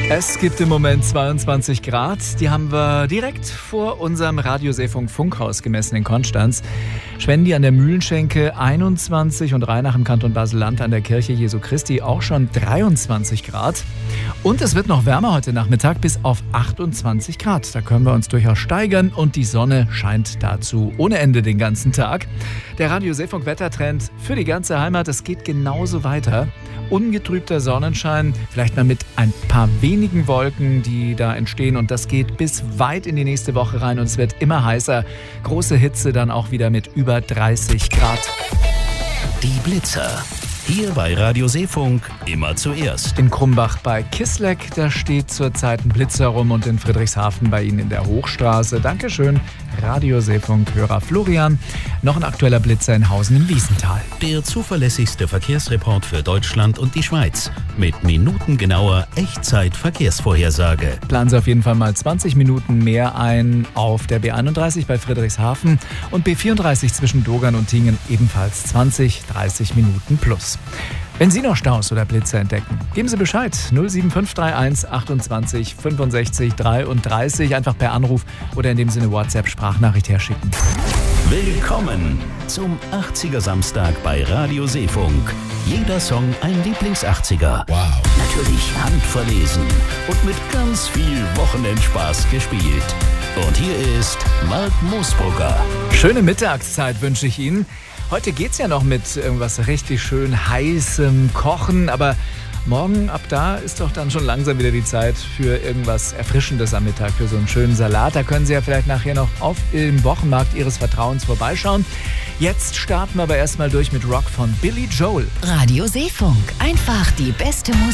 Es gibt im Moment 22 Grad. Die haben wir direkt vor unserem Radioseefunk Funkhaus gemessen in Konstanz. Schwendi an der Mühlenschenke 21 und Rheinach im Kanton Basel-Land an der Kirche Jesu Christi auch schon 23 Grad. Und es wird noch wärmer heute Nachmittag bis auf 28 Grad. Da können wir uns durchaus steigern und die Sonne scheint dazu ohne Ende den ganzen Tag. Der Radioseefunk-Wettertrend für die ganze Heimat, es geht genauso weiter. Ungetrübter Sonnenschein, vielleicht mal mit ein paar wenigen Wolken, die da entstehen, und das geht bis weit in die nächste Woche rein und es wird immer heißer. Große Hitze dann auch wieder mit über 30 Grad. Die Blitzer. Hier bei Radio Seefunk immer zuerst. In Krumbach bei Kisleck, da steht zurzeit ein Blitzer rum, und in Friedrichshafen bei Ihnen in der Hochstraße. Dankeschön, Radio Seefunk-Hörer Florian. Noch ein aktueller Blitzer in Hausen im Wiesental. Der zuverlässigste Verkehrsreport für Deutschland und die Schweiz. Mit minutengenauer Echtzeit-Verkehrsvorhersage. Planen Sie auf jeden Fall mal 20 Minuten mehr ein auf der B31 bei Friedrichshafen und B34 zwischen Dogern und Tingen ebenfalls 20-30 Minuten plus. Wenn Sie noch Staus oder Blitzer entdecken, geben Sie Bescheid. 07531 28 65 33. Einfach per Anruf oder in dem Sinne WhatsApp-Sprachnachricht herschicken. Willkommen zum 80er Samstag bei Radio Seefunk. Jeder Song ein Lieblings-80er. Wow. Natürlich handverlesen und mit ganz viel Wochenendspaß gespielt. Und hier ist Mark Moosbrugger. Schöne Mittagszeit wünsche ich Ihnen. Heute geht's ja noch mit irgendwas richtig schön heißem Kochen, aber morgen ab da ist doch dann schon langsam wieder die Zeit für irgendwas Erfrischendes am Mittag, für so einen schönen Salat. Da können Sie ja vielleicht nachher noch auf dem Wochenmarkt Ihres Vertrauens vorbeischauen. Jetzt starten wir aber erstmal durch mit Rock von Billy Joel. Radio Seefunk, einfach die beste Musik.